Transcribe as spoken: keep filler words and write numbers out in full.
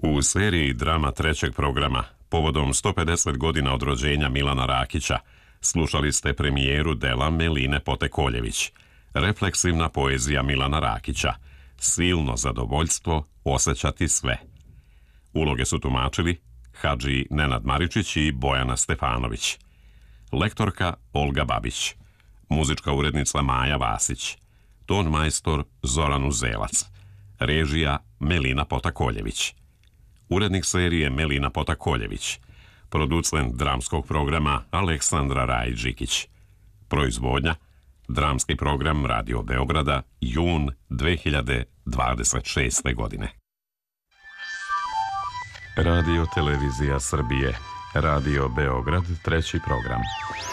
U seriji drama trećeg programa, povodom sto pedeset godina od rođenja Milana Rakića, slušali ste premijeru dela Meline Potekoljević, refleksivna poezija Milana Rakića, silno zadovoljstvo osjećati sve. Uloge su tumačili Hadži Nenad Maričić i Bojana Stefanović. Lektorka Olga Babić, muzička urednica Maja Vasić, ton majstor Zoran Uzelac, režija Melina Potakoljević. Urednik serije Melina Potakoljević, producent dramskog programa Aleksandra Rajić-Žikić. Proizvodnja dramski program Radio Beograda, jun dve hiljade dvadeset šeste. godine. Radio Televizija Srbije, Radio Beograd, treći program.